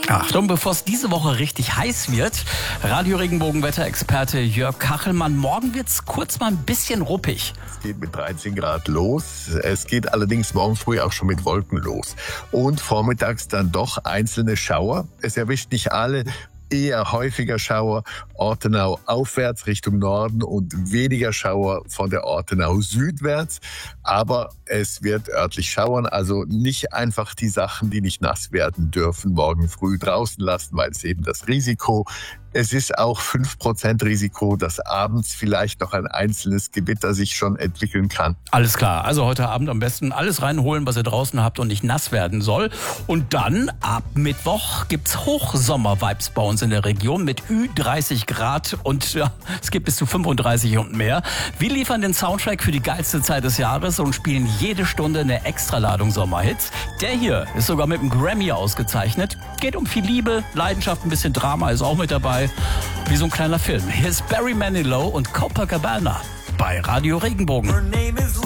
Achtung, bevor es diese Woche richtig heiß wird, Radio Regenbogen-Wetterexperte Jörg Kachelmann. Morgen wird's kurz mal ein bisschen ruppig. Es geht mit 13 Grad los. Es geht allerdings morgen früh auch schon mit Wolken los. Und vormittags dann doch einzelne Schauer. Es erwischt nicht alle. Eher häufiger Schauer Ortenau aufwärts Richtung Norden und weniger Schauer von der Ortenau südwärts. Aber es wird örtlich schauern, also nicht einfach die Sachen, die nicht nass werden dürfen, morgen früh draußen lassen, weil es eben das Risiko. Es ist auch 5% Risiko, dass abends vielleicht noch ein einzelnes Gewitter sich schon entwickeln kann. Alles klar, also heute Abend am besten alles reinholen, was ihr draußen habt und nicht nass werden soll. Und dann ab Mittwoch gibt's Hochsommer-Vibes bei uns in der Region mit Ü30 Grad und ja, es gibt bis zu 35 und mehr. Wir liefern den Soundtrack für die geilste Zeit des Jahres und spielen jede Stunde eine Extraladung Sommerhits. Der hier ist sogar mit einem Grammy ausgezeichnet. Geht um viel Liebe, Leidenschaft, ein bisschen Drama ist auch mit dabei. Wie so ein kleiner Film. Hier ist Barry Manilow und Copacabana bei Radio Regenbogen.